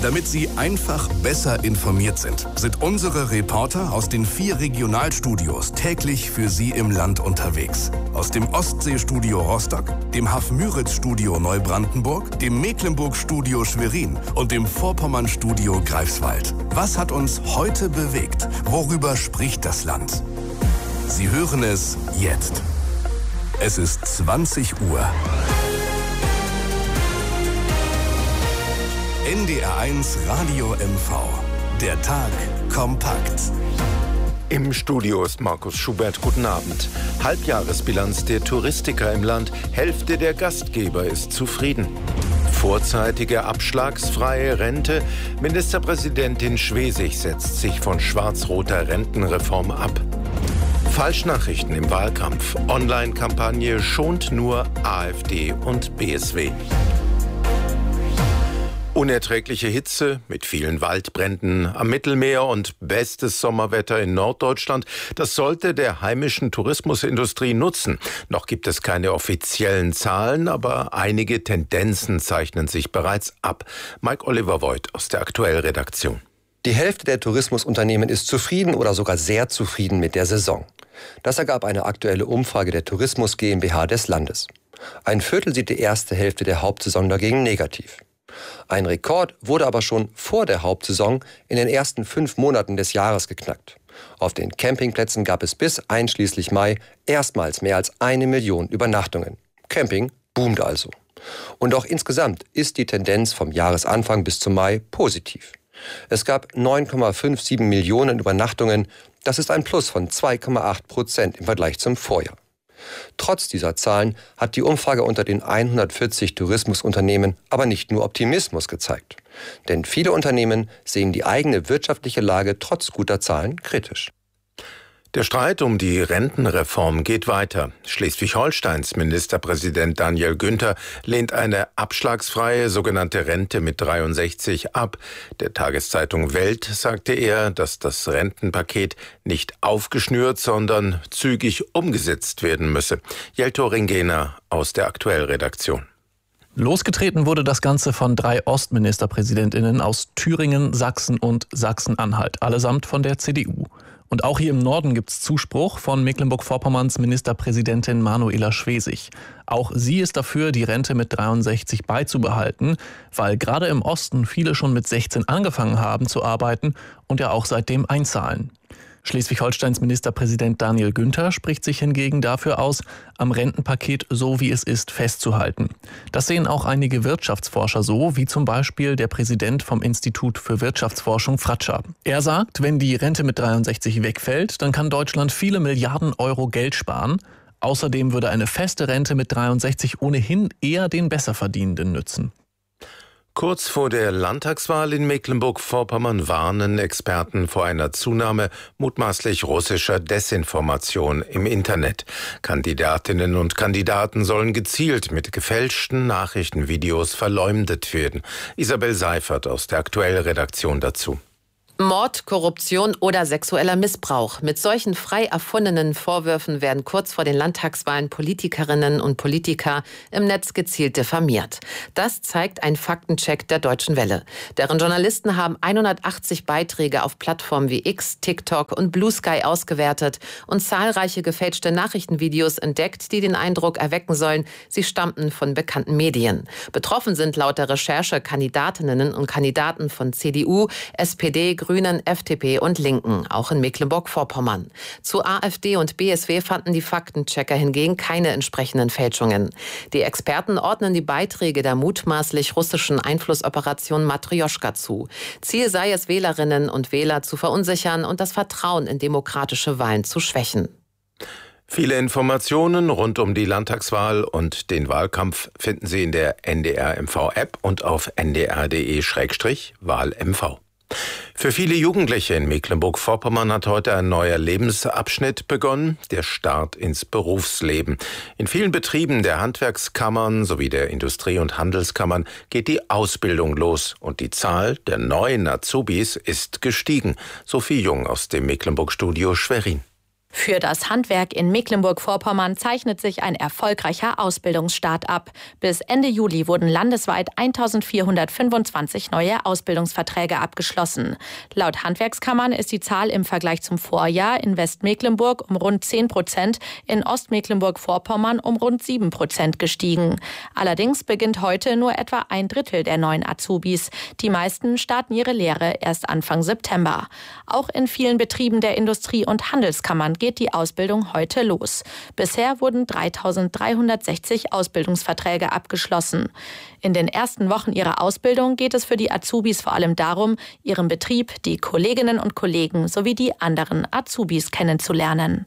Damit Sie einfach besser informiert sind unsere Reporter aus den 4 Regionalstudios täglich für Sie im Land unterwegs. Aus dem Ostseestudio Rostock, dem Haff-Müritz-Studio Neubrandenburg, dem Mecklenburg-Studio Schwerin und dem Vorpommern-Studio Greifswald. Was hat uns heute bewegt? Worüber spricht das Land? Sie hören es jetzt. Es ist 20 Uhr. NDR1 Radio MV. Der Tag kompakt. Im Studio ist Markus Schubert. Guten Abend. Halbjahresbilanz der Touristiker im Land. Hälfte der Gastgeber ist zufrieden. Vorzeitige abschlagsfreie Rente. Ministerpräsidentin Schwesig setzt sich von schwarz-roter Rentenreform ab. Falschnachrichten im Wahlkampf. Online-Kampagne schont nur AfD und BSW. Unerträgliche Hitze mit vielen Waldbränden am Mittelmeer und bestes Sommerwetter in Norddeutschland, das sollte der heimischen Tourismusindustrie nutzen. Noch gibt es keine offiziellen Zahlen, aber einige Tendenzen zeichnen sich bereits ab. Mike Oliver Voigt aus der Aktuell-Redaktion. Die Hälfte der Tourismusunternehmen ist zufrieden oder sogar sehr zufrieden mit der Saison. Das ergab eine aktuelle Umfrage der Tourismus GmbH des Landes. Ein Viertel sieht die erste Hälfte der Hauptsaison dagegen negativ. Ein Rekord wurde aber schon vor der Hauptsaison in den ersten 5 Monaten des Jahres geknackt. Auf den Campingplätzen gab es bis einschließlich Mai erstmals mehr als 1 Million Übernachtungen. Camping boomt also. Und auch insgesamt ist die Tendenz vom Jahresanfang bis zum Mai positiv. Es gab 9,57 Millionen Übernachtungen. Das ist ein Plus von 2,8% im Vergleich zum Vorjahr. Trotz dieser Zahlen hat die Umfrage unter den 140 Tourismusunternehmen aber nicht nur Optimismus gezeigt. Denn viele Unternehmen sehen die eigene wirtschaftliche Lage trotz guter Zahlen kritisch. Der Streit um die Rentenreform geht weiter. Schleswig-Holsteins Ministerpräsident Daniel Günther lehnt eine abschlagsfreie sogenannte Rente mit 63 ab. Der Tageszeitung Welt sagte er, dass das Rentenpaket nicht aufgeschnürt, sondern zügig umgesetzt werden müsse. Jelto Ringena aus der Aktuell-Redaktion. Losgetreten wurde das Ganze von 3 Ostministerpräsidentinnen aus Thüringen, Sachsen und Sachsen-Anhalt, allesamt von der CDU. Und auch hier im Norden gibt es Zuspruch von Mecklenburg-Vorpommerns Ministerpräsidentin Manuela Schwesig. Auch sie ist dafür, die Rente mit 63 beizubehalten, weil gerade im Osten viele schon mit 16 angefangen haben zu arbeiten und ja auch seitdem einzahlen. Schleswig-Holsteins Ministerpräsident Daniel Günther spricht sich hingegen dafür aus, am Rentenpaket so wie es ist festzuhalten. Das sehen auch einige Wirtschaftsforscher so, wie zum Beispiel der Präsident vom Institut für Wirtschaftsforschung Fratscher. Er sagt, wenn die Rente mit 63 wegfällt, dann kann Deutschland viele Milliarden Euro Geld sparen. Außerdem würde eine feste Rente mit 63 ohnehin eher den Besserverdienenden nützen. Kurz vor der Landtagswahl in Mecklenburg-Vorpommern warnen Experten vor einer Zunahme mutmaßlich russischer Desinformation im Internet. Kandidatinnen und Kandidaten sollen gezielt mit gefälschten Nachrichtenvideos verleumdet werden. Isabel Seifert aus der Aktuell-Redaktion dazu. Mord, Korruption oder sexueller Missbrauch. Mit solchen frei erfundenen Vorwürfen werden kurz vor den Landtagswahlen Politikerinnen und Politiker im Netz gezielt diffamiert. Das zeigt ein Faktencheck der Deutschen Welle. Deren Journalisten haben 180 Beiträge auf Plattformen wie X, TikTok und Blue Sky ausgewertet und zahlreiche gefälschte Nachrichtenvideos entdeckt, die den Eindruck erwecken sollen, sie stammten von bekannten Medien. Betroffen sind laut der Recherche Kandidatinnen und Kandidaten von CDU, SPD, Grünen, FDP und Linken, auch in Mecklenburg-Vorpommern. Zu AfD und BSW fanden die Faktenchecker hingegen keine entsprechenden Fälschungen. Die Experten ordnen die Beiträge der mutmaßlich russischen Einflussoperation Matrjoschka zu. Ziel sei es, Wählerinnen und Wähler zu verunsichern und das Vertrauen in demokratische Wahlen zu schwächen. Viele Informationen rund um die Landtagswahl und den Wahlkampf finden Sie in der NDR-MV-App und auf ndr.de/wahlmv. Für viele Jugendliche in Mecklenburg-Vorpommern hat heute ein neuer Lebensabschnitt begonnen, der Start ins Berufsleben. In vielen Betrieben der Handwerkskammern sowie der Industrie- und Handelskammern geht die Ausbildung los und die Zahl der neuen Azubis ist gestiegen. Sophie Jung aus dem Mecklenburg-Studio Schwerin. Für das Handwerk in Mecklenburg-Vorpommern zeichnet sich ein erfolgreicher Ausbildungsstart ab. Bis Ende Juli wurden landesweit 1425 neue Ausbildungsverträge abgeschlossen. Laut Handwerkskammern ist die Zahl im Vergleich zum Vorjahr in Westmecklenburg um rund 10%, in Ostmecklenburg-Vorpommern um rund 7% gestiegen. Allerdings beginnt heute nur etwa 1/3 der neuen Azubis. Die meisten starten ihre Lehre erst Anfang September. Auch in vielen Betrieben der Industrie- und Handelskammern geht die Ausbildung heute los. Bisher wurden 3.360 Ausbildungsverträge abgeschlossen. In den ersten Wochen ihrer Ausbildung geht es für die Azubis vor allem darum, ihren Betrieb, die Kolleginnen und Kollegen sowie die anderen Azubis kennenzulernen.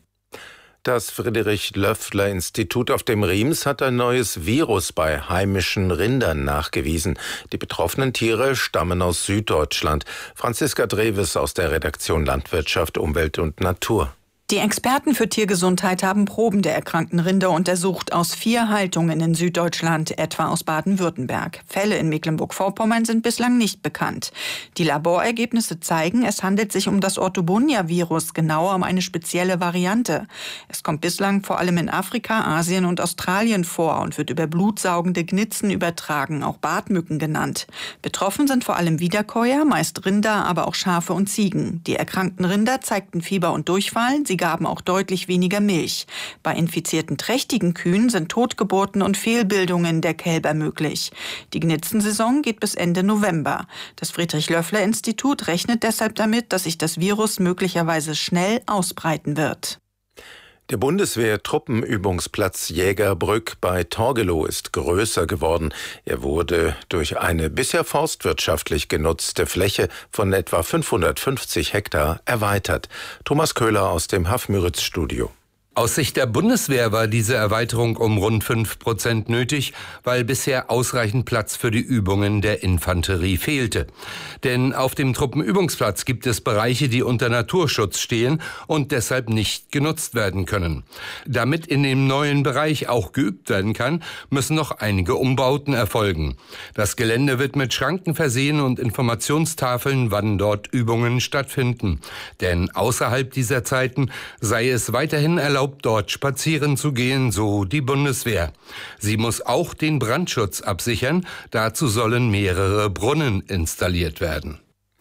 Das Friedrich-Löffler-Institut auf dem Riems hat ein neues Virus bei heimischen Rindern nachgewiesen. Die betroffenen Tiere stammen aus Süddeutschland. Franziska Dreves aus der Redaktion Landwirtschaft, Umwelt und Natur. Die Experten für Tiergesundheit haben Proben der erkrankten Rinder untersucht aus 4 Haltungen in Süddeutschland, etwa aus Baden-Württemberg. Fälle in Mecklenburg-Vorpommern sind bislang nicht bekannt. Die Laborergebnisse zeigen, es handelt sich um das Orthobunia-Virus, genauer um eine spezielle Variante. Es kommt bislang vor allem in Afrika, Asien und Australien vor und wird über blutsaugende Gnitzen übertragen, auch Bartmücken genannt. Betroffen sind vor allem Wiederkäuer, meist Rinder, aber auch Schafe und Ziegen. Die erkrankten Rinder zeigten Fieber und Durchfallen. Sie gaben auch deutlich weniger Milch. Bei infizierten trächtigen Kühen sind Totgeburten und Fehlbildungen der Kälber möglich. Die Gnitzensaison geht bis Ende November. Das Friedrich-Löffler-Institut rechnet deshalb damit, dass sich das Virus möglicherweise schnell ausbreiten wird. Der Bundeswehr-Truppenübungsplatz Jägerbrück bei Torgelow ist größer geworden. Er wurde durch eine bisher forstwirtschaftlich genutzte Fläche von etwa 550 Hektar erweitert. Thomas Köhler aus dem Hafmüritz-Studio. Aus Sicht der Bundeswehr war diese Erweiterung um rund 5% nötig, weil bisher ausreichend Platz für die Übungen der Infanterie fehlte. Denn auf dem Truppenübungsplatz gibt es Bereiche, die unter Naturschutz stehen und deshalb nicht genutzt werden können. Damit in dem neuen Bereich auch geübt werden kann, müssen noch einige Umbauten erfolgen. Das Gelände wird mit Schranken versehen und Informationstafeln, wann dort Übungen stattfinden. Denn außerhalb dieser Zeiten sei es weiterhin erlaubt, dort spazieren zu gehen, so die Bundeswehr. Sie muss auch den Brandschutz absichern. Dazu sollen mehrere Brunnen installiert werden.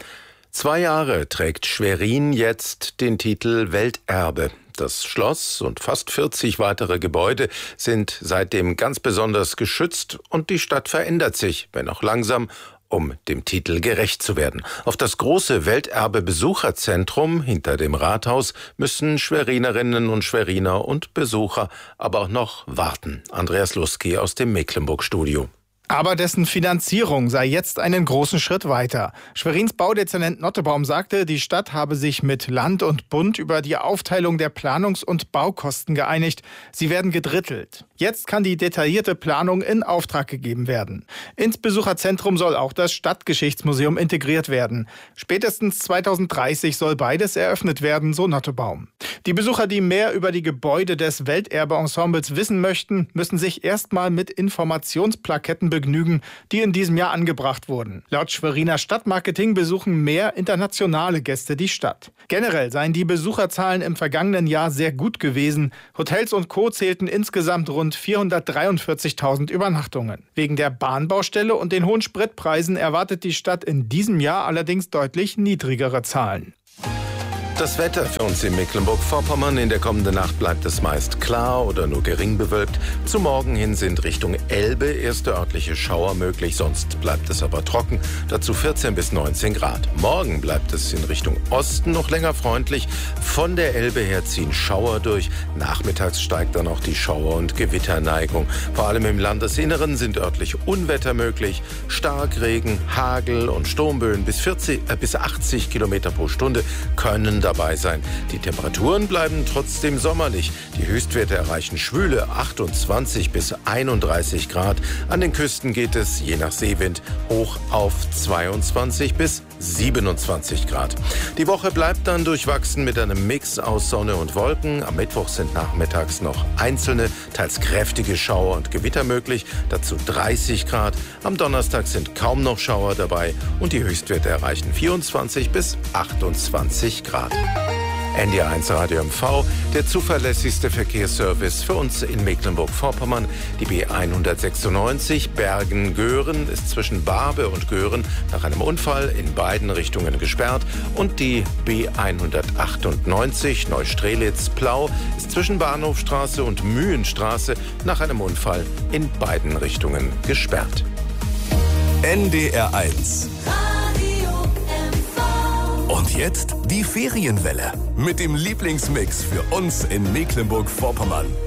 2 Jahre trägt Schwerin jetzt den Titel Welterbe. Das Schloss und fast 40 weitere Gebäude sind seitdem ganz besonders geschützt und die Stadt verändert sich, wenn auch langsam, um dem Titel gerecht zu werden. Auf das große Welterbe-Besucherzentrum hinter dem Rathaus müssen Schwerinerinnen und Schweriner und Besucher aber auch noch warten. Andreas Lusky aus dem Mecklenburg-Studio. Aber dessen Finanzierung sei jetzt einen großen Schritt weiter. Schwerins Baudezernent Nottebaum sagte, die Stadt habe sich mit Land und Bund über die Aufteilung der Planungs- und Baukosten geeinigt. Sie werden gedrittelt. Jetzt kann die detaillierte Planung in Auftrag gegeben werden. Ins Besucherzentrum soll auch das Stadtgeschichtsmuseum integriert werden. Spätestens 2030 soll beides eröffnet werden, so Nottebaum. Die Besucher, die mehr über die Gebäude des Welterbe-Ensembles wissen möchten, müssen sich erstmal mit Informationsplaketten begnügen, die in diesem Jahr angebracht wurden. Laut Schweriner Stadtmarketing besuchen mehr internationale Gäste die Stadt. Generell seien die Besucherzahlen im vergangenen Jahr sehr gut gewesen. Hotels und Co. zählten insgesamt rund 443.000 Übernachtungen. Wegen der Bahnbaustelle und den hohen Spritpreisen erwartet die Stadt in diesem Jahr allerdings deutlich niedrigere Zahlen. Das Wetter für uns in Mecklenburg-Vorpommern. In der kommenden Nacht bleibt es meist klar oder nur gering bewölkt. Zum Morgen hin sind Richtung Elbe erste örtliche Schauer möglich. Sonst bleibt es aber trocken. Dazu 14 bis 19 Grad. Morgen bleibt es in Richtung Osten noch länger freundlich. Von der Elbe her ziehen Schauer durch. Nachmittags steigt dann auch die Schauer- und Gewitterneigung. Vor allem im Landesinneren sind örtlich Unwetter möglich. Starkregen, Hagel und Sturmböen bis 80 Kilometer pro Stunde können dabei sein. Die Temperaturen bleiben trotzdem sommerlich. Die Höchstwerte erreichen schwüle 28 bis 31 Grad. An den Küsten geht es, je nach Seewind, hoch auf 22 bis 27 Grad. Die Woche bleibt dann durchwachsen mit einem Mix aus Sonne und Wolken. Am Mittwoch sind nachmittags noch einzelne, teils kräftige Schauer und Gewitter möglich. Dazu 30 Grad. Am Donnerstag sind kaum noch Schauer dabei und die Höchstwerte erreichen 24 bis 28 Grad. NDR1 Radio MV, der zuverlässigste Verkehrsservice für uns in Mecklenburg-Vorpommern. Die B196 Bergen-Göhren ist zwischen Barbe und Göhren nach einem Unfall in beiden Richtungen gesperrt. Und die B198 Neustrelitz-Plau ist zwischen Bahnhofstraße und Mühenstraße nach einem Unfall in beiden Richtungen gesperrt. NDR1. Und jetzt die Ferienwelle mit dem Lieblingsmix für uns in Mecklenburg-Vorpommern.